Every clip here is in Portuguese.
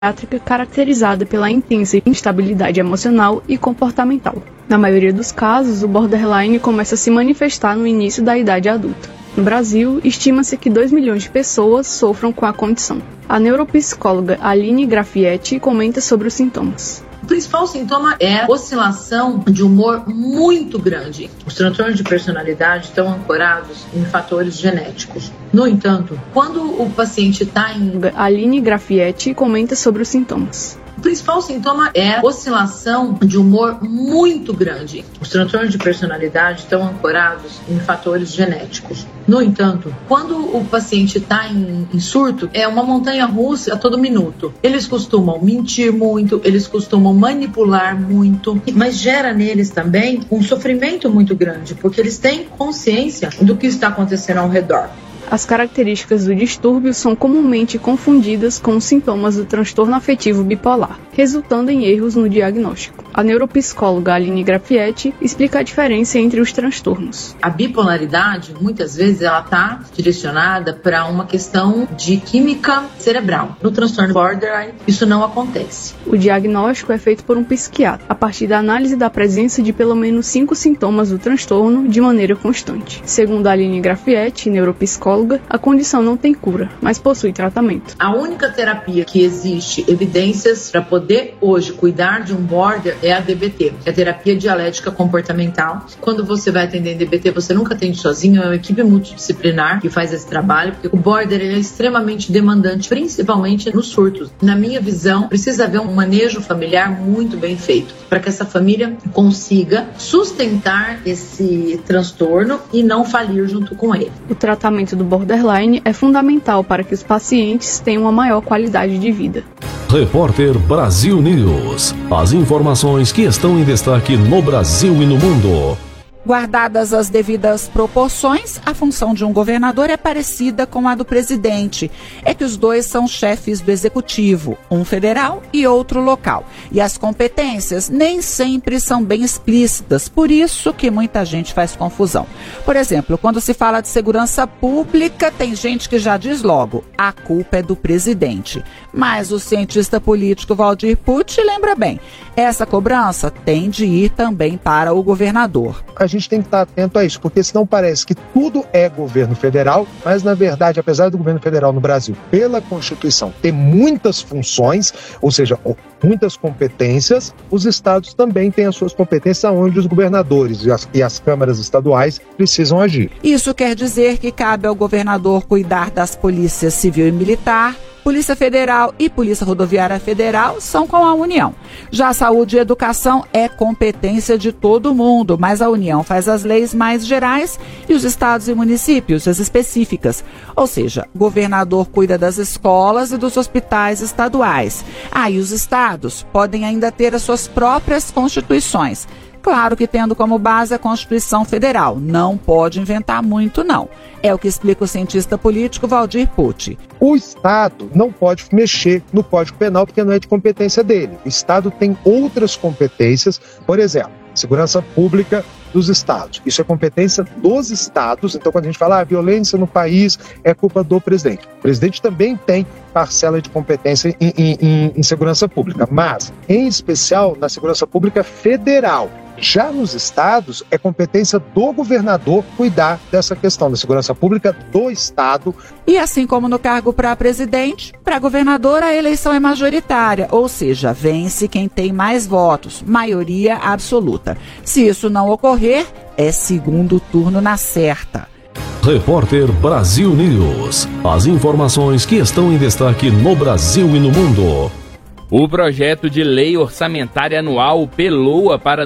psiquiátrica caracterizada pela intensa instabilidade emocional e comportamental. Na maioria dos casos, o borderline começa a se manifestar no início da idade adulta. No Brasil, estima-se que 2 milhões de pessoas sofram com a condição. A neuropsicóloga Aline Grafietti comenta sobre os sintomas. O principal sintoma é a oscilação de humor muito grande. Os transtornos de personalidade estão ancorados em fatores genéticos. No entanto, quando o paciente está em... Aline Grafietti comenta sobre os sintomas. O principal sintoma é a oscilação de humor muito grande. Os transtornos de personalidade estão ancorados em fatores genéticos. No entanto, quando o paciente está em surto, é uma montanha-russa a todo minuto. Eles costumam mentir muito, eles costumam manipular muito, mas gera neles também um sofrimento muito grande, porque eles têm consciência do que está acontecendo ao redor. As características do distúrbio são comumente confundidas com os sintomas do transtorno afetivo bipolar, resultando em erros no diagnóstico. A neuropsicóloga Aline Grafietti explica a diferença entre os transtornos. A bipolaridade, muitas vezes, ela está direcionada para uma questão de química cerebral. No transtorno borderline, isso não acontece. O diagnóstico é feito por um psiquiatra, a partir da análise da presença de pelo menos 5 sintomas do transtorno de maneira constante. Segundo a Aline Grafietti, neuropsicóloga, a condição não tem cura, mas possui tratamento. A única terapia que existe evidências para poder hoje cuidar de um border é a DBT, é a terapia dialética comportamental. Quando você vai atender em DBT, você nunca atende sozinho, é uma equipe multidisciplinar que faz esse trabalho, porque o border ele é extremamente demandante, principalmente nos surtos. Na minha visão, precisa haver um manejo familiar muito bem feito, para que essa família consiga sustentar esse transtorno e não falir junto com ele. O tratamento do borderline é fundamental para que os pacientes tenham uma maior qualidade de vida. Repórter Brasil News. As informações que estão em destaque no Brasil e no mundo. Guardadas as devidas proporções, a função de um governador é parecida com a do presidente. É que os dois são chefes do executivo, um federal e outro local. E as competências nem sempre são bem explícitas, por isso que muita gente faz confusão. Por exemplo, quando se fala de segurança pública, tem gente que já diz logo, a culpa é do presidente. Mas o cientista político Valdir Pucci lembra bem, essa cobrança tem de ir também para o governador. A gente tem que estar atento a isso, porque senão parece que tudo é governo federal, mas na verdade, apesar do governo federal no Brasil, pela Constituição, ter muitas funções, ou seja, muitas competências, os estados também têm as suas competências onde os governadores e as câmaras estaduais precisam agir. Isso quer dizer que cabe ao governador cuidar das polícias civil e militar, Polícia Federal e Polícia Rodoviária Federal são com a União. Já a saúde e educação é competência de todo mundo, mas a União faz as leis mais gerais e os estados e municípios as específicas. Ou seja, o governador cuida das escolas e dos hospitais estaduais. E os estados podem ainda ter as suas próprias constituições. Claro que tendo como base a Constituição Federal. Não pode inventar muito, não. É o que explica o cientista político Valdir Pucci. O Estado não pode mexer no Código Penal porque não é de competência dele. O Estado tem outras competências, por exemplo, segurança pública dos estados. Isso é competência dos estados. Então, quando a gente fala a violência no país é culpa do presidente. O presidente também tem parcela de competência em segurança pública, mas, em especial, na segurança pública federal. Já nos estados, é competência do governador cuidar dessa questão da segurança pública do estado. E assim como no cargo para presidente, para governador a eleição é majoritária, ou seja, vence quem tem mais votos, maioria absoluta. Se isso não ocorrer, é segundo turno na certa. Repórter Brasil News. As informações que estão em destaque no Brasil e no mundo. O projeto de lei orçamentária anual, PLOA, para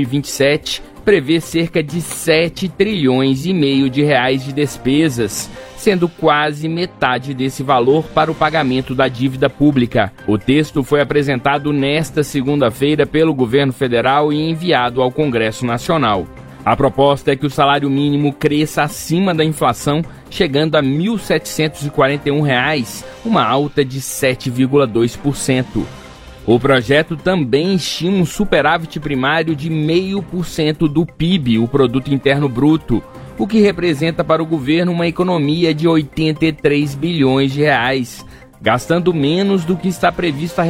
2027, prevê cerca de 7 trilhões e meio de reais de despesas, sendo quase metade desse valor para o pagamento da dívida pública. O texto foi apresentado nesta segunda-feira pelo governo federal e enviado ao Congresso Nacional. A proposta é que o salário mínimo cresça acima da inflação, chegando a R$ 1.741, uma alta de 7,2%. O projeto também estima um superávit primário de 0,5% do PIB, o Produto Interno Bruto, o que representa para o governo uma economia de R$ 83 bilhões, gastando menos do que está previsto a